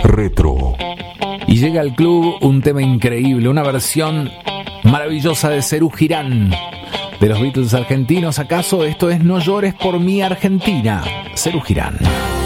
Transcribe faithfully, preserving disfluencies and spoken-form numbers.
Retro. Y llega al club un tema increíble, una versión maravillosa de Serú Girán, de los Beatles argentinos. ¿Acaso esto es No llores por mí, Argentina? Serú Girán.